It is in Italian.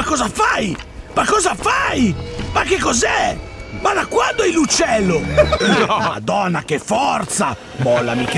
cosa fai? Ma cosa fai? Ma che cos'è? Ma da quando hai l'uccello? Madonna, che forza! Mollami che